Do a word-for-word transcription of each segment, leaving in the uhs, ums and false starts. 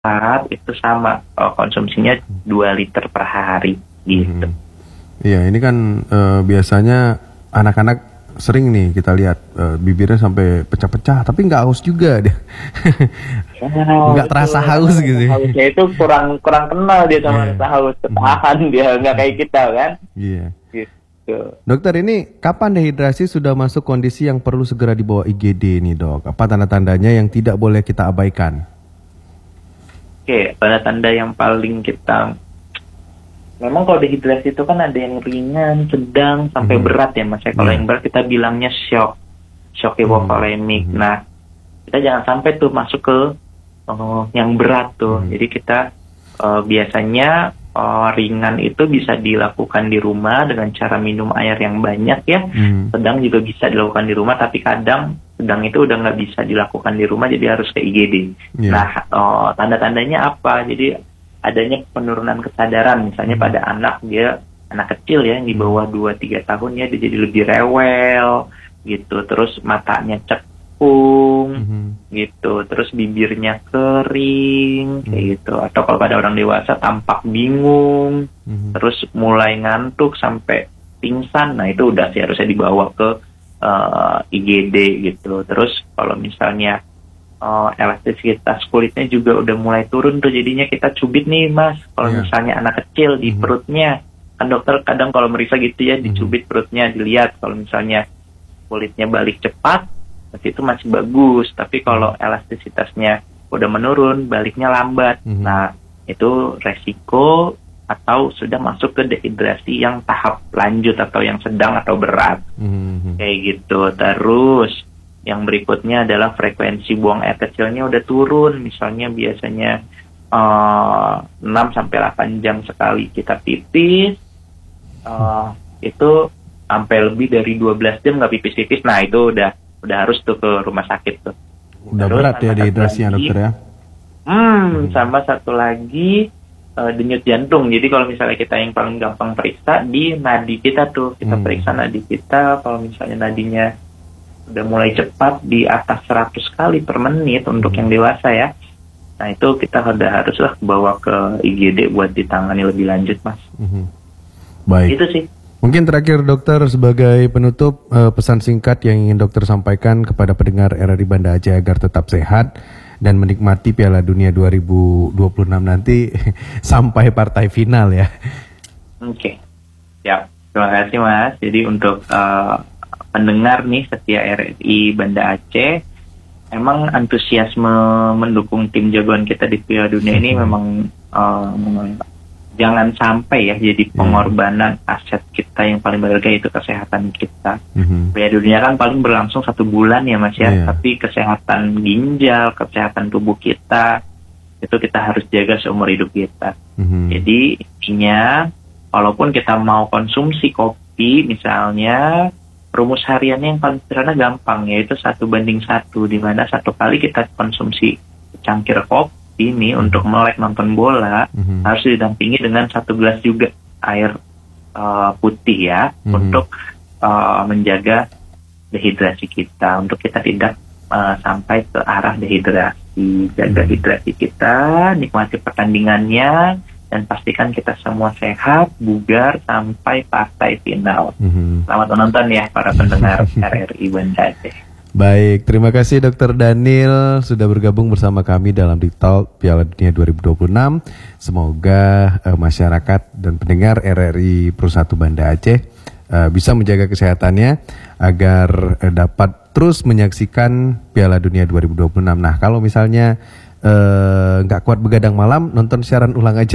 sehat itu sama uh, konsumsinya dua liter per hari gitu. Iya, hmm. ini kan uh, biasanya anak-anak sering nih kita lihat uh, bibirnya sampai pecah-pecah, tapi nggak haus juga dia, nggak ya, terasa haus gitu. Hausnya itu kurang kurang kenal dia sama rasa yeah. haus, ketahan hmm. dia nggak kayak kita kan. Iya. Yeah. Gitu. Dokter, ini kapan dehidrasi sudah masuk kondisi yang perlu segera dibawa I G D nih dok? Apa tanda-tandanya yang tidak boleh kita abaikan? Oke, tanda-tanda yang paling kita, memang kalau dehidrasi itu kan ada yang ringan, sedang, sampai hmm. berat ya mas. Kalau hmm. yang berat kita bilangnya shock, shock hipovolemik. Hmm. Nah, kita jangan sampai tuh masuk ke uh, yang berat tuh. Hmm. Jadi kita uh, biasanya uh, ringan itu bisa dilakukan di rumah dengan cara minum air yang banyak ya. Hmm. Sedang juga bisa dilakukan di rumah, tapi kadang sedang itu udah nggak bisa dilakukan di rumah, jadi harus ke I G D. Yeah. Nah, uh, tanda-tandanya apa? Jadi adanya penurunan kesadaran, misalnya hmm. pada anak, dia anak kecil ya, yang di bawah dua tiga tahun ya, dia jadi lebih rewel gitu, terus matanya cekung hmm. gitu, terus bibirnya kering hmm. kayak gitu, atau kalau pada orang dewasa tampak bingung, hmm. terus mulai ngantuk sampai pingsan. Nah itu udah sih harusnya dibawa ke uh, I G D gitu. Terus kalau misalnya Uh, elastisitas kulitnya juga udah mulai turun tuh, jadinya kita cubit nih mas. Kalau yeah. misalnya anak kecil di mm-hmm. perutnya, kan dokter kadang kalau meriksa gitu ya, dicubit mm-hmm. perutnya, dilihat kalau misalnya kulitnya balik cepat, berarti itu masih bagus. Tapi kalau elastisitasnya udah menurun, baliknya lambat, mm-hmm. nah itu resiko atau sudah masuk ke dehidrasi yang tahap lanjut atau yang sedang atau berat, mm-hmm. kayak gitu. Terus yang berikutnya adalah frekuensi buang air kecilnya udah turun. Misalnya biasanya uh, enam sampai delapan jam sekali kita pipis, uh, itu sampai lebih dari dua belas jam nggak pipis-pipis. Nah itu udah udah harus tuh ke rumah sakit tuh. Udah terus, berat ya dehidrasinya dokter ya. Hmm, sama satu lagi uh, denyut jantung. Jadi kalau misalnya kita yang paling gampang periksa di nadi kita tuh, kita hmm. periksa nadi kita. Kalau misalnya nadinya udah mulai cepat di atas seratus kali per menit untuk hmm. yang dewasa ya. Nah itu kita udah haruslah bawa ke I G D buat ditangani lebih lanjut mas. Hmm. Baik. Itu sih. Mungkin terakhir dokter sebagai penutup, uh, pesan singkat yang ingin dokter sampaikan kepada pendengar R R I Banda Aceh agar tetap sehat dan menikmati Piala Dunia dua ribu dua puluh enam nanti sampai partai final ya. Oke. Okay. Ya, terima kasih mas. Jadi untuk uh, pendengar nih setia R R I Banda Aceh, emang antusiasme mendukung tim jagoan kita di Piala Dunia ini memang um, jangan sampai ya jadi pengorbanan mm-hmm. aset kita yang paling berharga, itu kesehatan kita. Mm-hmm. Piala Dunia kan paling berlangsung satu bulan ya mas ya, yeah. tapi kesehatan ginjal, kesehatan tubuh kita itu kita harus jaga seumur hidup kita. Mm-hmm. Jadi intinya, walaupun kita mau konsumsi kopi misalnya, rumus hariannya yang paling sederhana gampang, yaitu satu banding satu, di mana satu kali kita konsumsi cangkir kopi nih mm-hmm. untuk melek nonton bola mm-hmm. harus didampingi dengan satu gelas juga air uh, putih ya mm-hmm. untuk uh, menjaga dehidrasi kita, untuk kita tidak uh, sampai ke arah dehidrasi. Jaga mm-hmm. hidrasi kita, nikmati pertandingannya, dan pastikan kita semua sehat, bugar sampai partai final. Mm-hmm. Selamat menonton ya para pendengar R R I Banda Aceh. Baik, terima kasih dokter Daniel sudah bergabung bersama kami dalam Deep Talk Piala Dunia dua ribu dua puluh enam. Semoga uh, masyarakat dan pendengar R R I Pro satu Banda Aceh uh, bisa menjaga kesehatannya agar uh, dapat terus menyaksikan Piala Dunia dua ribu dua puluh enam. Nah, kalau misalnya nggak uh, kuat begadang malam, nonton siaran ulang aja.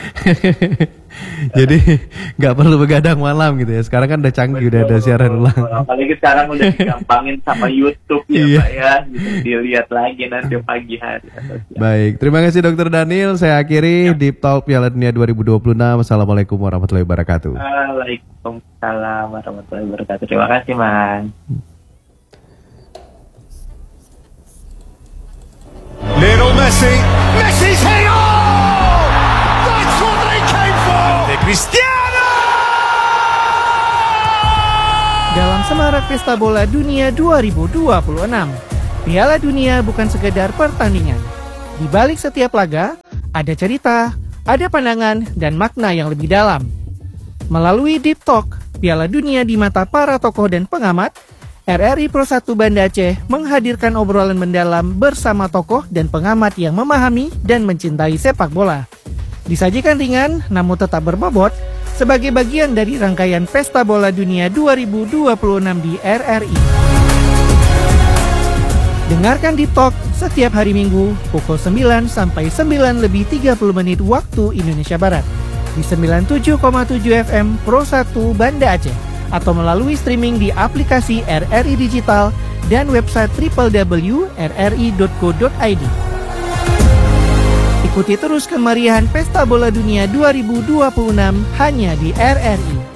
Jadi nggak perlu begadang malam gitu ya. Sekarang kan udah canggih, udah ada siaran ulang. Apalagi sekarang udah digampangin sama YouTube ya iya. Pak ya. Gitu, dilihat lagi nanti pagi hari. Baik, terima kasih dokter Daniel. Saya akhiri ya. Deep Talk Piala Dunia dua ribu dua puluh enam. Assalamualaikum warahmatullahi wabarakatuh. Waalaikumsalam warahmatullahi wabarakatuh. Terima kasih mas. Lionel Messi, Messi's heading on! That's what they came for! De Cristiano! Dalam semarak Pesta Bola Dunia dua ribu dua puluh enam, Piala Dunia bukan sekedar pertandingan. Di balik setiap laga, ada cerita, ada pandangan, dan makna yang lebih dalam. Melalui Deep Talk, Piala Dunia di mata para tokoh dan pengamat, R R I Pro satu Banda Aceh menghadirkan obrolan mendalam bersama tokoh dan pengamat yang memahami dan mencintai sepak bola. Disajikan ringan namun tetap berbobot sebagai bagian dari rangkaian Pesta Bola Dunia dua ribu dua puluh enam di R R I. Dengarkan Deep Talk setiap hari Minggu pukul sembilan sampai sembilan lebih tiga puluh menit waktu Indonesia Barat di sembilan puluh tujuh koma tujuh F M Pro satu Banda Aceh atau melalui streaming di aplikasi R R I Digital dan website w w w titik r r i dot co dot i d. Ikuti terus kemeriahan Pesta Bola Dunia dua ribu dua puluh enam hanya di R R I.